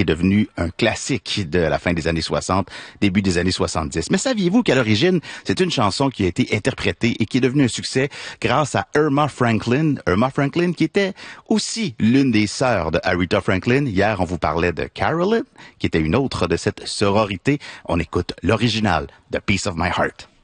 devenu un classique de la fin des années 60, début des années 70. Mais saviez-vous qu'à l'origine, c'est une chanson qui a été interprétée et qui est devenue un succès grâce à Irma Franklin. Irma Franklin qui était aussi l'une des sœurs de Aretha Franklin. Hier, on vous parlait de Carolyn, qui était une autre de cette sororité. On écoute l'original de Piece of My Heart.